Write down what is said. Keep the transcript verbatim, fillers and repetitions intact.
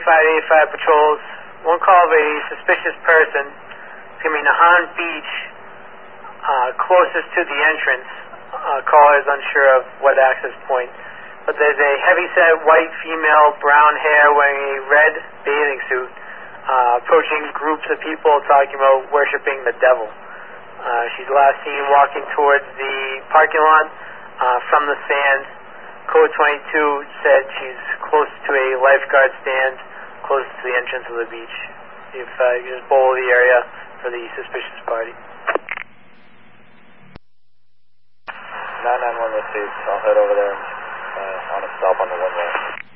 eighty-five eighty-five patrols. One call of a suspicious person. It's going to be Nahan Beach, uh, closest to the entrance. Uh, caller is unsure of what access point. But there's a heavy-set white female, brown hair, wearing a red bathing suit, uh, approaching groups of people talking about worshiping the devil. Uh, she's last seen walking towards the parking lot uh, from the sand. Code twenty-two said she's close to a lifeguard stand, close to the entrance of the beach. If uh, you just bowl the area for the suspicious party. nine nine one received. I'll head over there and uh, on a stop on the one way.